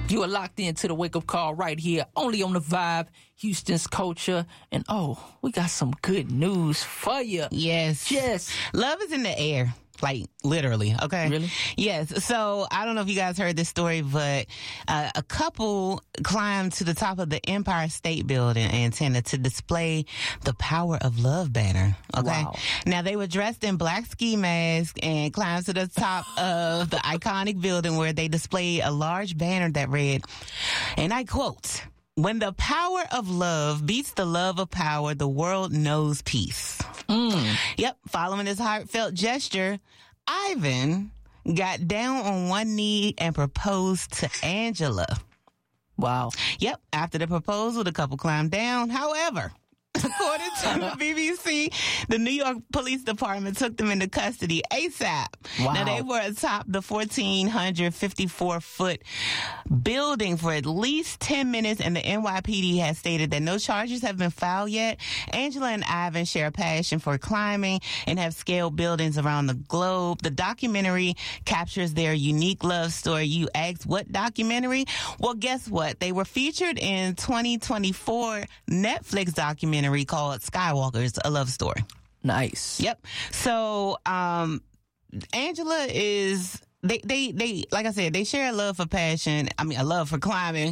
You are locked into the wake-up call right here, only on The Vibe, Houston's culture. And, we got some good news for you. Yes. Yes. Love is in the air. Like, literally, okay? Really? Yes. So, I don't know if you guys heard this story, but a couple climbed to the top of the Empire State Building antenna to display the Power of Love banner, okay? Wow. Now, they were dressed in black ski masks and climbed to the top of the iconic building where they displayed a large banner that read, and I quote, "When the power of love beats the love of power, the world knows peace." Yep. Following this heartfelt gesture, Ivan got down on one knee and proposed to Angela. Wow. Yep. After the proposal, the couple climbed down. However, according to the BBC, the New York Police Department took them into custody ASAP. Wow. Now, they were atop the 1,454-foot building for at least 10 minutes, and the NYPD has stated that no charges have been filed yet. Angela and Ivan share a passion for climbing and have scaled buildings around the globe. The documentary captures their unique love story. You asked, what documentary? Well, guess what? They were featured in 2024 Netflix documentary called Skywalkers, A Love Story. Nice. Yep. So, Angela is, they, like I said, they share a love for passion. I mean, a love for climbing.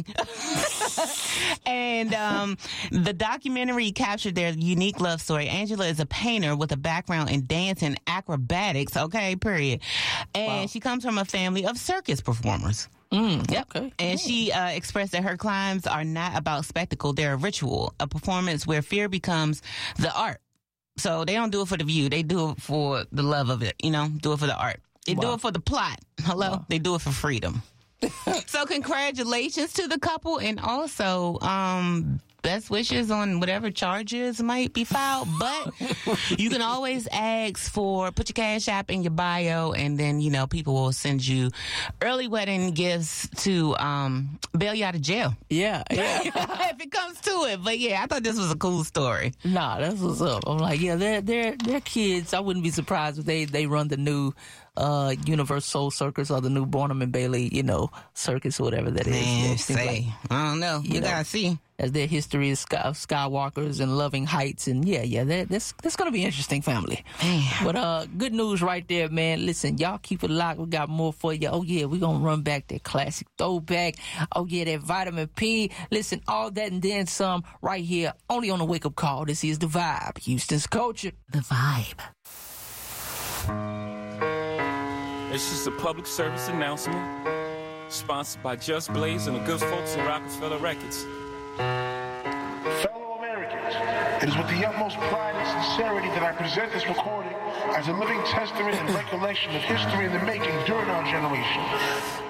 And, the documentary captured their unique love story. Angela is a painter with a background in dance and acrobatics. Okay, period. And she comes from a family of circus performers. Yep. Okay. And she expressed that her climbs are not about spectacle. They're a ritual, a performance where fear becomes the art. So they don't do it for the view. They do it for the love of it, do it for the art. They do it for the plot. Hello? Wow. They do it for freedom. So congratulations to the couple, and also best wishes on whatever charges might be filed. But you can always ask put your Cash App in your bio, and then, people will send you early wedding gifts to bail you out of jail. Yeah. If it comes to it. But yeah, I thought this was a cool story. Nah, that's what's up. I'm like, yeah, they're kids. I wouldn't be surprised if they run the new Universal Soul Circus or the new Barnum and Bailey, circus or whatever that is. Man, I don't know. You gotta see. As their history is Skywalkers and loving heights, and that's gonna be interesting, family. Man. But good news right there, man. Listen, y'all keep it locked. We got more for you. Oh yeah, we gonna run back that classic throwback. Oh yeah, that vitamin P. Listen, all that and then some right here, only on the Wake Up Call. This is The Vibe, Houston's culture. The Vibe. It's just a public service announcement, sponsored by Just Blaze and the good folks at Rockefeller Records. Fellow Americans, it is with the utmost pride and sincerity that I present this recording as a living testament and recollection of history in the making during our generation.